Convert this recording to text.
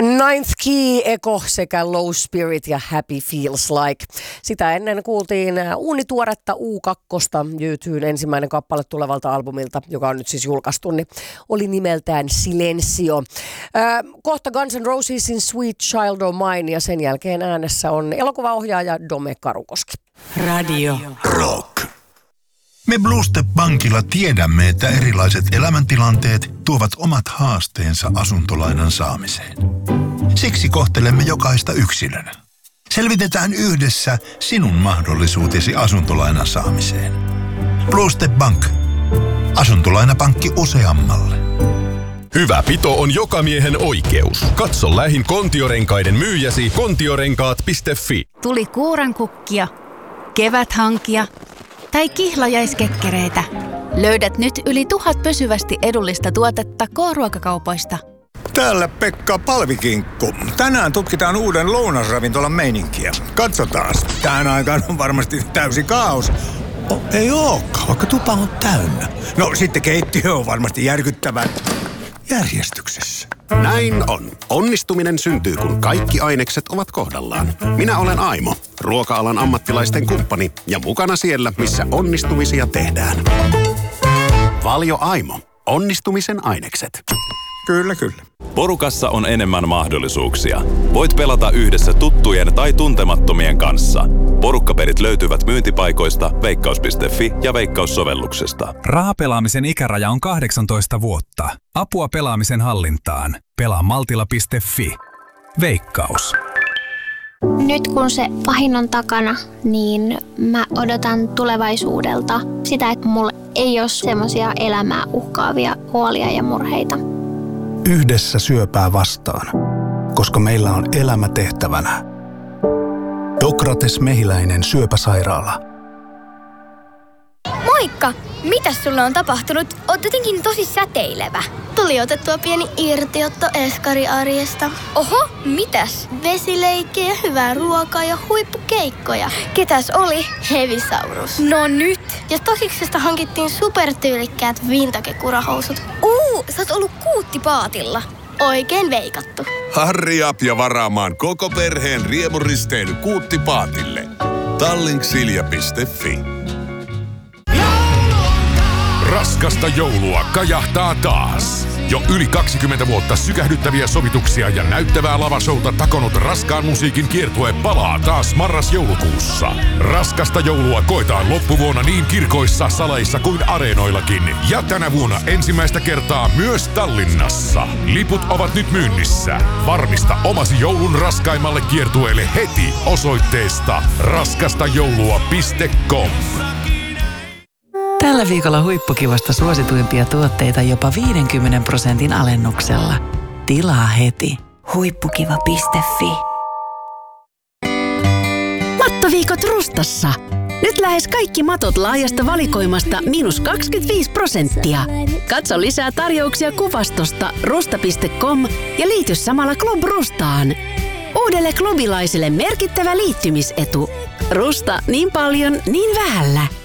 Ninth Key, Echo sekä Low Spirit ja Happy Feels Like. Sitä ennen kuultiin uunituoretta U2, Jytyn ensimmäinen kappale tulevalta albumilta, joka on nyt siis julkaistu, niin oli nimeltään Silencio. Kohta Guns N' Rosesin Sweet Child O' Mine ja sen jälkeen äänessä on elokuvaohjaaja Dome Karukoski. Radio Rock. Me Blue Step Bankilla tiedämme, että erilaiset elämäntilanteet tuovat omat haasteensa asuntolainan saamiseen. Siksi kohtelemme jokaista yksilönä. Selvitetään yhdessä sinun mahdollisuutesi asuntolainan saamiseen. Blue Step Bank. Asuntolainapankki useammalle. Hyvä pito on jokamiehen oikeus. Katso lähin Kontiorenkaiden myyjäsi kontiorenkaat.fi. Tuli kuurankukkia, keväthankia tai kihlajaiskekkereitä. Löydät nyt yli 1000 pysyvästi edullista tuotetta K-ruokakaupoista. Täällä Pekka Palvikinkku. Tänään tutkitaan uuden lounasravintolan meininkiä. Katsotaan. Tähän aikaan on varmasti täysi kaos. Ei olekaan, vaikka tupa on täynnä. No sitten keittiö on varmasti järkyttävän järjestyksessä. Näin on. Onnistuminen syntyy, kun kaikki ainekset ovat kohdallaan. Minä olen Aimo, ruoka-alan ammattilaisten kumppani ja mukana siellä, missä onnistumisia tehdään. Valio Aimo. Onnistumisen ainekset. Kyllä, kyllä. Porukassa on enemmän mahdollisuuksia. Voit pelata yhdessä tuttujen tai tuntemattomien kanssa. Porukkapelit löytyvät myyntipaikoista, veikkaus.fi ja Veikkaus-sovelluksesta. Rahapelaamisen ikäraja on 18 vuotta. Apua pelaamisen hallintaan. Pelaa maltilla.fi. Veikkaus. Nyt kun se pahin on takana, niin mä odotan tulevaisuudelta sitä, että mulla ei ole semmoisia elämää uhkaavia huolia ja murheita. Yhdessä syöpää vastaan, koska meillä on elämä tehtävänä. Dokrates Mehiläinen syöpäsairaala. Moikka! Mitäs sulle on tapahtunut? Oot jotenkin tosi säteilevä. Tuli otettua pieni irtiotto eskariarjesta. Oho, mitäs? Vesileikkejä, hyvää ruokaa ja huippukeikkoja. Ketäs oli? Hevisaurus. No nyt! Ja Stosiksesta hankittiin supertyylikkäät vintage-kurahousut. Sä oot ollut kuuttipaatilla. Oikein veikattu. Harri up ja varaamaan koko perheen riemuristeily kuuttipaatille. Tallinksilja.fi. Raskasta joulua kajahtaa taas. Jo yli 20 vuotta sykähdyttäviä sovituksia ja näyttävää lavashowta takonut raskaan musiikin kiertue palaa taas marras-joulukuussa. Raskasta joulua koetaan loppuvuonna niin kirkoissa, saleissa kuin areenoillakin. Ja tänä vuonna ensimmäistä kertaa myös Tallinnassa. Liput ovat nyt myynnissä. Varmista omasi joulun raskaimmalle kiertueelle heti osoitteesta raskastajoulua.com. Tällä viikolla Huippukivasta suosituimpia tuotteita jopa 50% alennuksella. Tilaa heti. Huippukiva.fi. Mattoviikot Rustassa. Nyt lähes kaikki matot laajasta valikoimasta -25%. Katso lisää tarjouksia kuvastosta rusta.com ja liity samalla Club Rustaan. Uudelle klubilaiselle merkittävä liittymisetu. Rusta niin paljon, niin vähällä.